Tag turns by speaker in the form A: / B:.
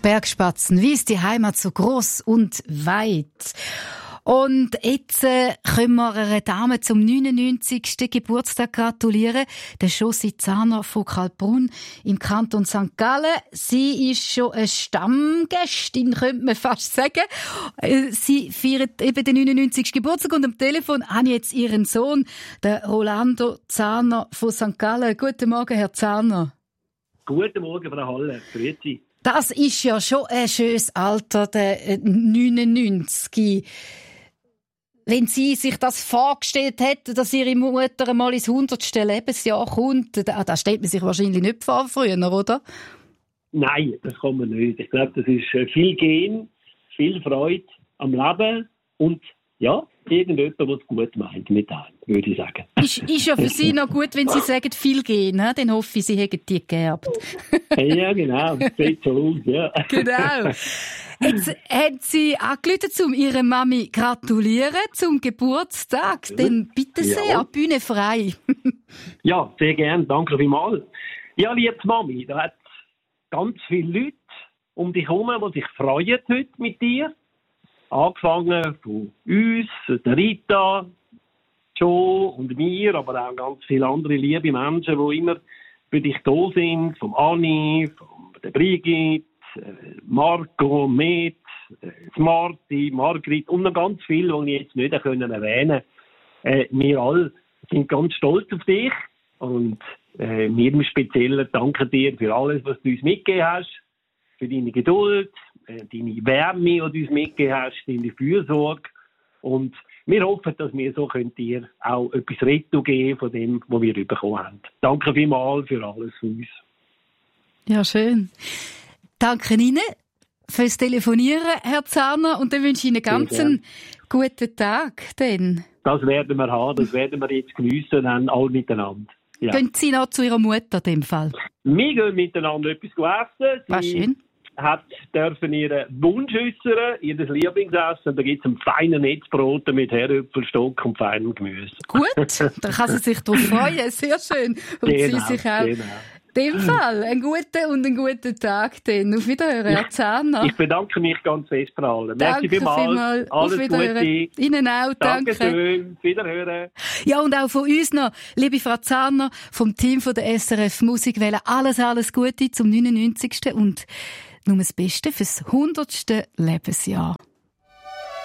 A: Bergspatzen, wie ist die Heimat so groß und weit? Und jetzt können wir einer Dame zum 99. Geburtstag gratulieren. Der Josi Zahner von Kaltbrunn im Kanton St. Gallen. Sie ist schon eine Stammgästin, könnte man fast sagen. Sie feiert eben den 99. Geburtstag und am Telefon habe ich jetzt ihren Sohn, den Rolando Zahner von St. Gallen. Guten Morgen, Herr Zahner.
B: Guten Morgen, Frau Halle. Grüezi.
A: Das ist ja schon ein schönes Alter, der 99. Wenn sie sich das vorgestellt hätte, dass ihre Mutter einmal ins 100. Lebensjahr kommt, da stellt man sich wahrscheinlich nicht vor früher, oder?
B: Nein, das kann man nicht. Ich glaube, das ist viel Gehen, viel Freude am Leben und ja, irgendjemand, der es gut meint mit einem, würde ich sagen.
A: Ist ja für Sie noch gut, wenn Sie sagen, viel Gehen, he? Dann hoffe ich, Sie hätten die geerbt.
B: Ja, genau. Sieht so aus, ja.
A: Genau. Jetzt haben Sie angerufen, um Ihrer Mami gratulieren zum Geburtstag. Dann bitte sehr, Bühne frei.
B: Ja, sehr gern. Danke vielmals. Ja, liebe Mami, da hat ganz viele Leute um dich herum, die sich freuen heute mit dir. Angefangen von uns, der Rita, Joe und mir, aber auch ganz viele andere liebe Menschen, die immer für dich da sind. Vom Anni, von der Brigitte, Marco, Met, Marti, Margrit und noch ganz viele, die ich jetzt nicht erwähnen können. Wir alle sind ganz stolz auf dich und wir im Speziellen danken dir für alles, was du uns mitgegeben hast, für deine Geduld, deine Wärme, die du uns mitgegeben hast, deine Fürsorge. Und wir hoffen, dass wir so dir auch etwas Rettung geben von dem, was wir bekommen haben. Danke vielmals für alles von uns.
A: Ja, schön. Danke Ihnen fürs Telefonieren, Herr Zahner. Und dann wünsche ich Ihnen ganz einen guten Tag. Dann.
B: Das werden wir haben, das werden wir jetzt geniessen, dann alle miteinander. Ja.
A: Gehen Sie noch zu Ihrer Mutter in dem Fall?
B: Wir gehen miteinander etwas essen.
A: Was schön.
B: Dürfen ihren Wunsch äußern, ihr Lieblingsessen. Da gibt es einen feinen Netzbrot mit Herdöpfelstock und feinem Gemüse.
A: Gut, da kann sie sich darauf freuen. Sehr schön. Und
B: genau,
A: sie sich auch.
B: Genau.
A: In dem Fall einen guten Tag. Dann. Auf Wiederhören, Herr Zahner.
B: Ich bedanke mich ganz fest für alle.
A: Danke vielmals.
B: Alles
A: auf Wiederhören.
B: Gute.
A: Ihnen auch. Danke.
B: Dankeschön. Wiederhören.
A: Ja, und auch von uns noch, liebe Frau Zahner, vom Team von der SRF Musikwelle, alles Gute zum 99. und nur das Beste fürs 100. Lebensjahr.